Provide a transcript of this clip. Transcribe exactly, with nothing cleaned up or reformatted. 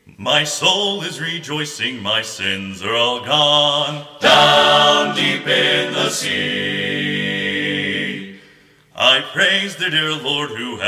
My soul is rejoicing, my sins are all gone, down deep in the sea. I praise the dear Lord who